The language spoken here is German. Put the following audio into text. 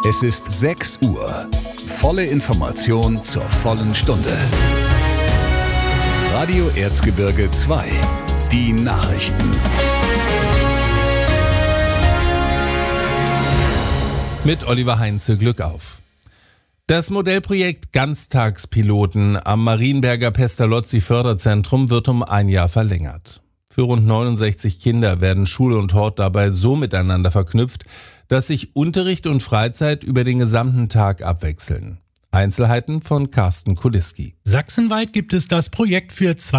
Es ist 6 Uhr. Volle Information zur vollen Stunde. Radio Erzgebirge 2. Die Nachrichten. Mit Oliver Heinze, Glück auf. Das Modellprojekt Ganztagspiloten am Marienberger Pestalozzi-Förderzentrum wird um 1 Jahr verlängert. Für rund 69 Kinder werden Schule und Hort dabei so miteinander verknüpft, dass sich Unterricht und Freizeit über den gesamten Tag abwechseln. Einzelheiten von Carsten Kuliski. Sachsenweit gibt es das Projekt für